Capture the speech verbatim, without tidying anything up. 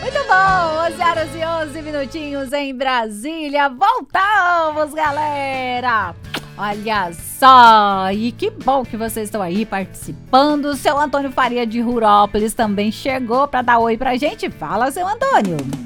Muito bom, onze horas e onze minutinhos em Brasília. Voltamos, galera! Olha só, e que bom que vocês estão aí participando. O seu Antônio Faria de Rurópolis também chegou para dar oi pra gente. Fala, seu Antônio.